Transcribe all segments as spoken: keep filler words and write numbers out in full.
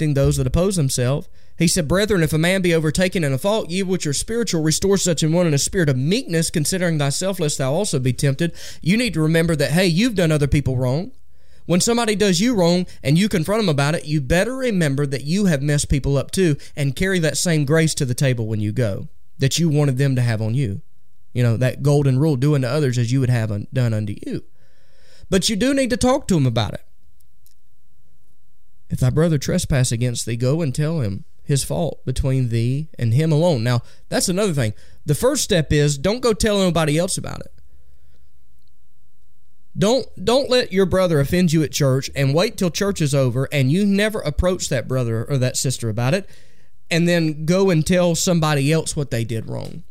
instructing those that oppose himself. He said, Brethren, if a man be overtaken in a fault, ye which are spiritual, restore such an one in a spirit of meekness, considering thyself, lest thou also be tempted. You need to remember that, hey, you've done other people wrong. When somebody does you wrong and you confront them about it, you better remember that you have messed people up too, and carry that same grace to the table when you go that you wanted them to have on you. You know, that golden rule, do unto others as you would have done unto you. But you do need to talk to them about it. If thy brother trespass against thee, go and tell him his fault between thee and him alone. Now, that's another thing. The first step is don't go tell anybody else about it. Don't don't let your brother offend you at church and wait till church is over and you never approach that brother or that sister about it and then go and tell somebody else what they did wrong.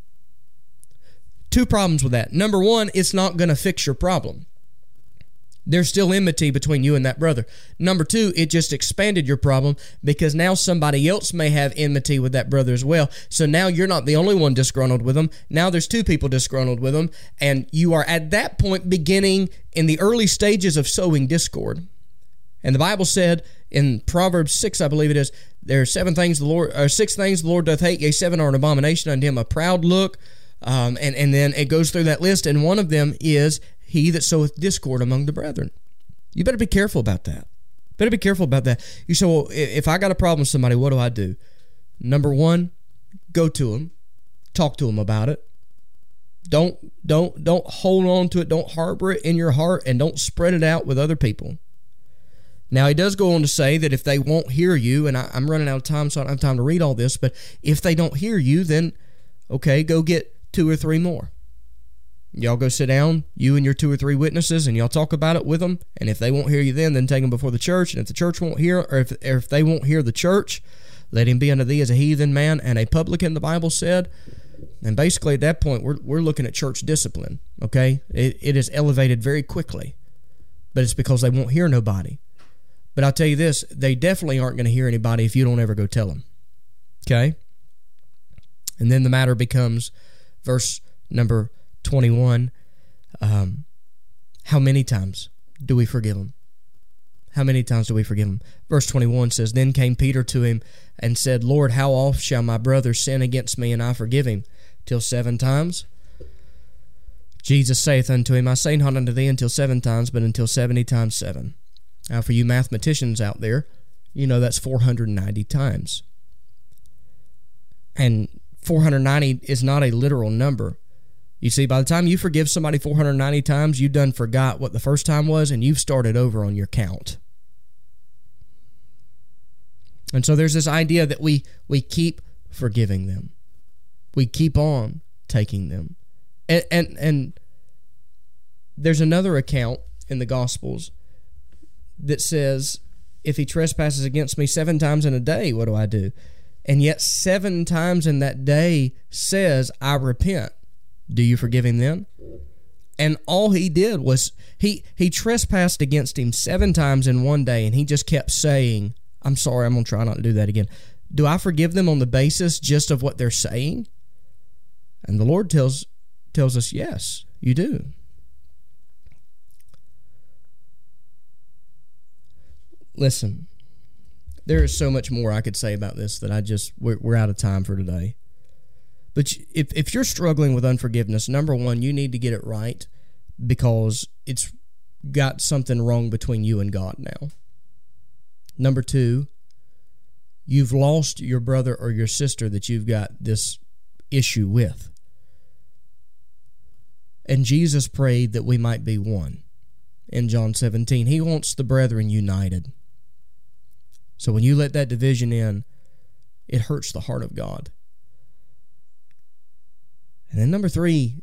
Two problems with that. Number one, it's not going to fix your problem. There's still enmity between you and that brother. Number two, it just expanded your problem because now somebody else may have enmity with that brother as well. So now you're not the only one disgruntled with them. Now there's two people disgruntled with them, and you are at that point beginning in the early stages of sowing discord. And the Bible said in Proverbs six, I believe it is, there are seven things the Lord, or six things the Lord doth hate, yea, seven are an abomination unto him, a proud look, um, and, and then it goes through that list, and one of them is he that soweth discord among the brethren. You better be careful about that. Better be careful about that. You say, well, if I got a problem with somebody, what do I do? Number one, go to them. Talk to them about it. Don't, don't, don't hold on to it. Don't harbor it in your heart, and don't spread it out with other people. Now, he does go on to say that if they won't hear you, and I, I'm running out of time, so I don't have time to read all this, but if they don't hear you, then, okay, go get two or three more. Y'all go sit down, you and your two or three witnesses, and y'all talk about it with them. And if they won't hear you then, then take them before the church. And if the church won't hear, or if, or if they won't hear the church, let him be unto thee as a heathen man and a publican, the Bible said. And basically at that point, we're we're looking at church discipline, okay? It, it is elevated very quickly, but it's because they won't hear nobody. But I'll tell you this, they definitely aren't going to hear anybody if you don't ever go tell them, okay? And then the matter becomes verse number twenty-one, um, how many times do we forgive them? How many times do we forgive them? Verse twenty-one says, Then came Peter to him and said, Lord, how oft shall my brother sin against me, and I forgive him? Till seven times? Jesus saith unto him, I say not unto thee until seven times, but until seventy times seven. Now, for you mathematicians out there, you know that's four hundred ninety times. And four hundred ninety is not a literal number. You see, by the time you forgive somebody four hundred ninety times, you've done forgot what the first time was, and you've started over on your count. And so there's this idea that we, we keep forgiving them. We keep on taking them. And, and, and there's another account in the Gospels that says, if he trespasses against me seven times in a day, what do I do? And yet seven times in that day says, I repent. Do you forgive him then? And all he did was, he, he trespassed against him seven times in one day, and he just kept saying, I'm sorry, I'm going to try not to do that again. Do I forgive them on the basis just of what they're saying? And the Lord tells, tells us, yes, you do. Listen, there is so much more I could say about this that I just, we're, we're out of time for today. But if, if you're struggling with unforgiveness, number one, you need to get it right because it's got something wrong between you and God now. Number two, you've lost your brother or your sister that you've got this issue with. And Jesus prayed that we might be one in John seventeen. He wants the brethren united. So when you let that division in, it hurts the heart of God. And then number three,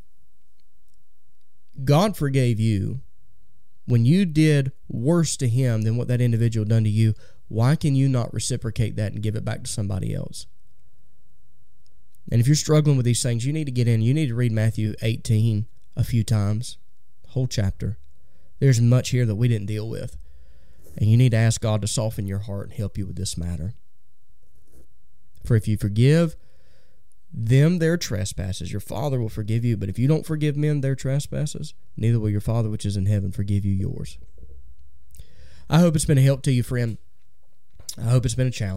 God forgave you when you did worse to him than what that individual done to you. Why can you not reciprocate that and give it back to somebody else? And if you're struggling with these things, you need to get in. You need to read Matthew eighteen a few times, whole chapter. There's much here that we didn't deal with. And you need to ask God to soften your heart and help you with this matter. For if you forgive them their trespasses, your Father will forgive you. But if you don't forgive men their trespasses, neither will your Father which is in heaven forgive you yours. I hope it's been a help to you, friend. I hope it's been a challenge.